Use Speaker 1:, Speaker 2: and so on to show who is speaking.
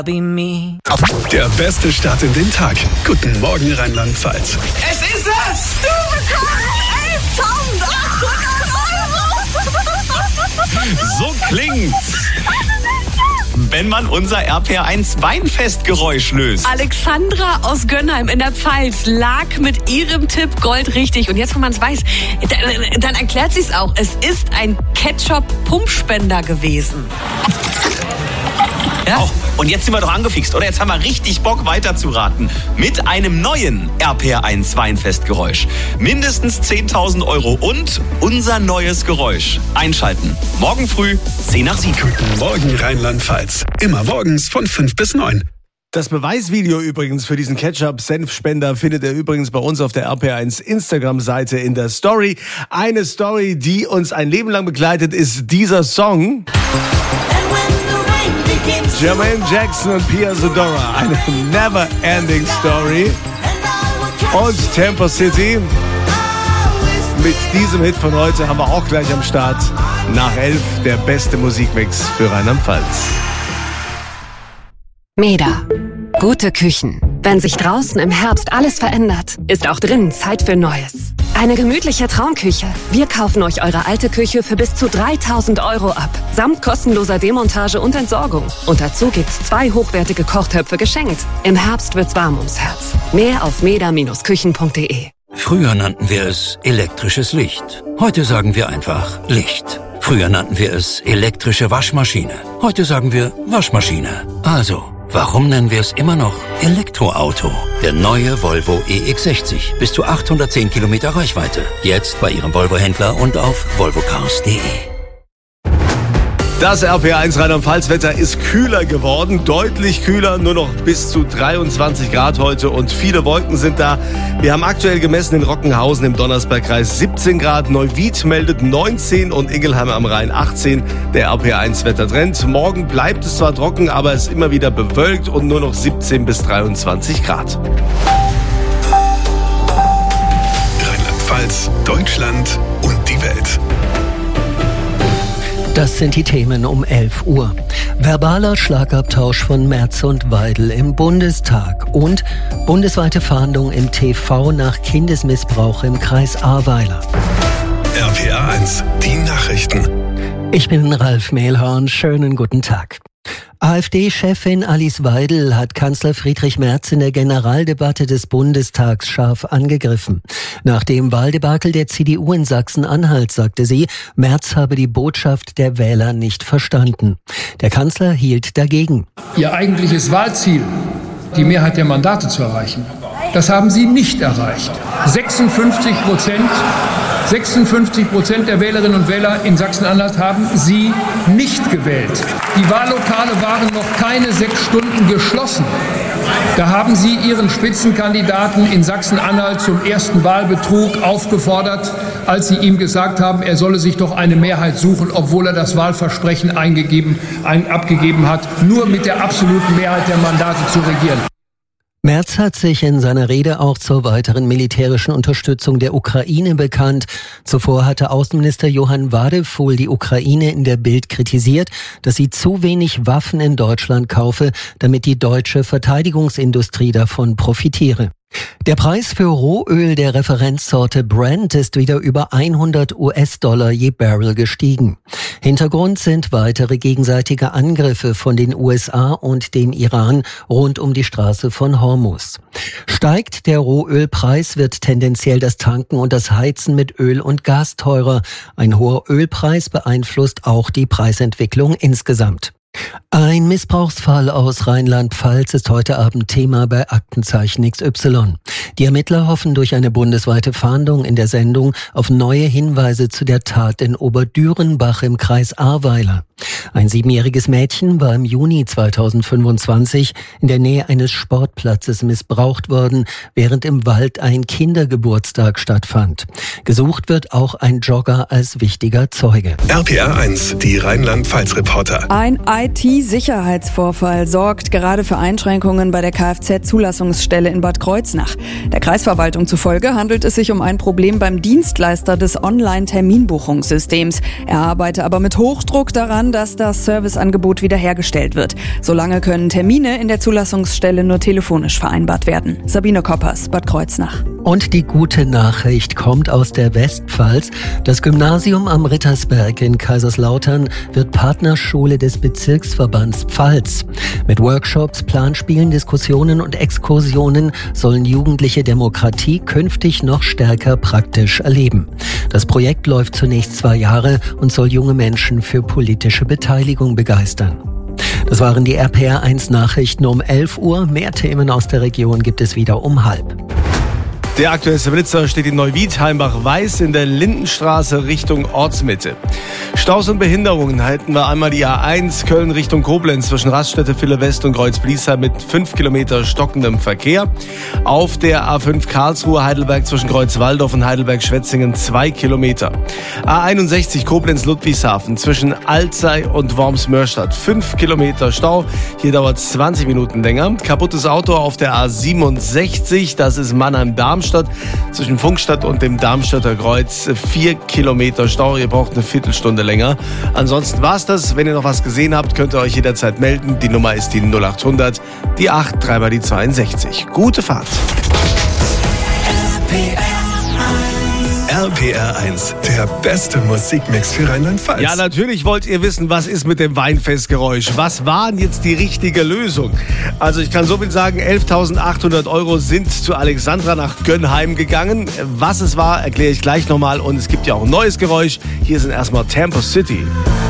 Speaker 1: Der beste Start in den Tag. Guten Morgen Rheinland-Pfalz.
Speaker 2: Es ist es! Du bekommst 11.800 €!
Speaker 3: So klingt's, wenn man unser RPR1 Weinfestgeräusch löst.
Speaker 4: Alexandra aus Gönnheim in der Pfalz lag mit ihrem Tipp Gold richtig. Und jetzt, wo man es weiß, dann erklärt sie es auch. Es ist ein Ketchup-Pumpspender gewesen.
Speaker 3: Ja. Oh, und jetzt sind wir doch angefixt, oder? Jetzt haben wir richtig Bock weiterzuraten. Mit einem neuen RPR1 Weinfestgeräusch. Mindestens 10.000 € und unser neues Geräusch. Einschalten. Morgen früh, 10 nach 7.
Speaker 1: Guten Morgen Rheinland-Pfalz. Immer morgens von 5 bis 9.
Speaker 5: Das Beweisvideo übrigens für diesen Ketchup-Senfspender findet ihr übrigens bei uns auf der RPR1 Instagram-Seite in der Story. Eine Story, die uns ein Leben lang begleitet, ist dieser Song. Jermaine Jackson und Pia Zadora, eine never-ending Story. Und Tempo City. Mit diesem Hit von heute haben wir auch gleich am Start. Nach 11 der beste Musikmix für Rheinland-Pfalz.
Speaker 6: Meda. Gute Küchen. Wenn sich draußen im Herbst alles verändert, ist auch drinnen Zeit für Neues. Eine gemütliche Traumküche. Wir kaufen euch eure alte Küche für bis zu 3.000 € ab. Samt kostenloser Demontage und Entsorgung. Und dazu gibt's 2 hochwertige Kochtöpfe geschenkt. Im Herbst wird's warm ums Herz. Mehr auf meda-küchen.de.
Speaker 7: Früher nannten wir es elektrisches Licht. Heute sagen wir einfach Licht. Früher nannten wir es elektrische Waschmaschine. Heute sagen wir Waschmaschine. Also, warum nennen wir es immer noch Elektroauto? Der neue Volvo EX60. Bis zu 810 Kilometer Reichweite. Jetzt bei Ihrem Volvo-Händler und auf volvocars.de.
Speaker 5: Das RPR1 Rheinland-Pfalz-Wetter ist kühler geworden, deutlich kühler, nur noch bis zu 23 Grad heute und viele Wolken sind da. Wir haben aktuell gemessen in Rockenhausen im Donnersbergkreis 17 Grad, Neuwied meldet 19 und Ingelheim am Rhein 18. Der RPR1-Wettertrend. Morgen bleibt es zwar trocken, aber es ist immer wieder bewölkt und nur noch 17 bis 23 Grad.
Speaker 1: Rheinland-Pfalz, Deutschland und die Welt.
Speaker 8: Das sind die Themen um 11 Uhr. Verbaler Schlagabtausch von Merz und Weidel im Bundestag und bundesweite Fahndung im TV nach Kindesmissbrauch im Kreis Ahrweiler.
Speaker 1: RPR1, die Nachrichten.
Speaker 8: Ich bin Ralf Mehlhorn, schönen guten Tag. AfD-Chefin Alice Weidel hat Kanzler Friedrich Merz in der Generaldebatte des Bundestags scharf angegriffen. Nach dem Wahldebakel der CDU in Sachsen-Anhalt sagte sie, Merz habe die Botschaft der Wähler nicht verstanden. Der Kanzler hielt dagegen.
Speaker 9: Ihr eigentliches Wahlziel, die Mehrheit der Mandate zu erreichen, das haben Sie nicht erreicht. 56% der Wählerinnen und Wähler in Sachsen-Anhalt haben Sie nicht gewählt. Die Wahllokale waren noch keine 6 Stunden geschlossen. Da haben Sie Ihren Spitzenkandidaten in Sachsen-Anhalt zum ersten Wahlbetrug aufgefordert, als Sie ihm gesagt haben, er solle sich doch eine Mehrheit suchen, obwohl er das Wahlversprechen abgegeben hat, nur mit der absoluten Mehrheit der Mandate zu regieren.
Speaker 8: Merz hat sich in seiner Rede auch zur weiteren militärischen Unterstützung der Ukraine bekannt. Zuvor hatte Außenminister Johann Wadefuhl die Ukraine in der Bild kritisiert, dass sie zu wenig Waffen in Deutschland kaufe, damit die deutsche Verteidigungsindustrie davon profitiere. Der Preis für Rohöl der Referenzsorte Brent ist wieder über $100 je Barrel gestiegen. Hintergrund sind weitere gegenseitige Angriffe von den USA und dem Iran rund um die Straße von Hormuz. Steigt der Rohölpreis, wird tendenziell das Tanken und das Heizen mit Öl und Gas teurer. Ein hoher Ölpreis beeinflusst auch die Preisentwicklung insgesamt. Ein Missbrauchsfall aus Rheinland-Pfalz ist heute Abend Thema bei Aktenzeichen XY. Die Ermittler hoffen durch eine bundesweite Fahndung in der Sendung auf neue Hinweise zu der Tat in Oberdürenbach im Kreis Ahrweiler. Ein 7-jähriges Mädchen war im Juni 2025 in der Nähe eines Sportplatzes missbraucht worden, während im Wald ein Kindergeburtstag stattfand. Gesucht wird auch ein Jogger als wichtiger Zeuge.
Speaker 1: RPR1, die Rheinland-Pfalz-Reporter.
Speaker 10: Ein IT-Sicherheitsvorfall sorgt gerade für Einschränkungen bei der Kfz-Zulassungsstelle in Bad Kreuznach. Der Kreisverwaltung zufolge handelt es sich um ein Problem beim Dienstleister des Online-Terminbuchungssystems. Er arbeite aber mit Hochdruck daran, an, dass das Serviceangebot wiederhergestellt wird. Solange können Termine in der Zulassungsstelle nur telefonisch vereinbart werden. Sabine Koppers, Bad Kreuznach.
Speaker 8: Und die gute Nachricht kommt aus der Westpfalz. Das Gymnasium am Rittersberg in Kaiserslautern wird Partnerschule des Bezirksverbands Pfalz. Mit Workshops, Planspielen, Diskussionen und Exkursionen sollen Jugendliche Demokratie künftig noch stärker praktisch erleben. Das Projekt läuft zunächst 2 Jahre und soll junge Menschen für politische Beteiligung begeistern. Das waren die RPR1 Nachrichten um 11 Uhr. Mehr Themen aus der Region gibt es wieder um 12:30.
Speaker 5: Der aktuellste Blitzer steht in Neuwied, Heimbach-Weiß in der Lindenstraße Richtung Ortsmitte. Staus und Behinderungen halten wir einmal die A1 Köln Richtung Koblenz zwischen Raststätte Ville West und Kreuz-Bliesheim mit 5 Kilometer stockendem Verkehr. Auf der A5 Karlsruhe Heidelberg zwischen Kreuz-Waldorf und Heidelberg-Schwetzingen 2 Kilometer. A61 Koblenz-Ludwigshafen zwischen Alzey und Worms-Mörstadt 5 Kilometer Stau. Hier dauert es 20 Minuten länger. Kaputtes Auto auf der A67, das ist Mannheim-Darmstadt. Zwischen Funkstadt und dem Darmstädter Kreuz 4 Kilometer Stau. Ihr braucht eine Viertelstunde länger. Ansonsten war's das. Wenn ihr noch was gesehen habt, könnt ihr euch jederzeit melden. Die Nummer ist die 0800, die 8, 3 mal die 62. Gute Fahrt.
Speaker 1: RPR1, der beste Musikmix für Rheinland-Pfalz.
Speaker 5: Ja, natürlich wollt ihr wissen, was ist mit dem Weinfestgeräusch? Was war denn jetzt die richtige Lösung? Also ich kann so viel sagen, 11.800 € sind zu Alexandra nach Gönnheim gegangen. Was es war, erkläre ich gleich nochmal. Und es gibt ja auch ein neues Geräusch. Hier sind erstmal Tampa City.